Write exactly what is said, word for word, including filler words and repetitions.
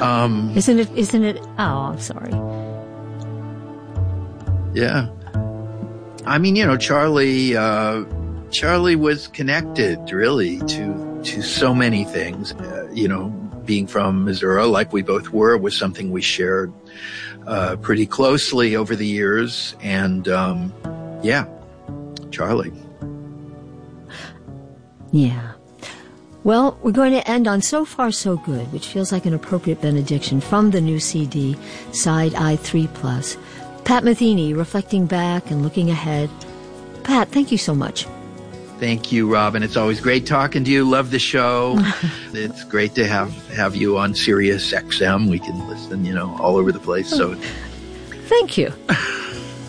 Um, isn't it? Isn't it? Oh, I'm sorry. Yeah. I mean, you know, Charlie, uh, Charlie was connected really to, to so many things. Uh, you know, being from Missouri, like we both were, was something we shared, uh, pretty closely over the years. And, um, yeah, Charlie. Yeah. Well, we're going to end on So Far So Good, which feels like an appropriate benediction from the new C D, Side I three plus. Pat Metheny, reflecting back and looking ahead. Pat, thank you so much. Thank you, Robin. It's always great talking to you. Love the show. It's great to have, have you on Sirius X M. We can listen, you know, all over the place. So, thank you.